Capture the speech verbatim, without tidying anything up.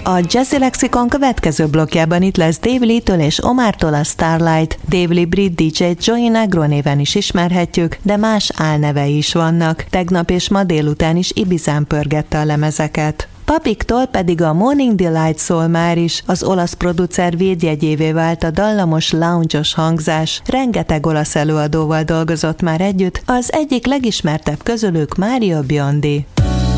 A Jazzy Lexikon következő blokkjában itt lesz Dave Lee-től és Omártól a Starlight. Dave Lee brit dé dzsét Joey Negro néven is ismerhetjük, de más álnevei is vannak. Tegnap és ma délután is Ibizán pörgette a lemezeket. Papiktól pedig a Morning Delight szól már is, az olasz producer védjegyévé vált a dallamos lounge-os hangzás. Rengeteg olasz előadóval dolgozott már együtt, az egyik legismertebb közülük Mario Biondi.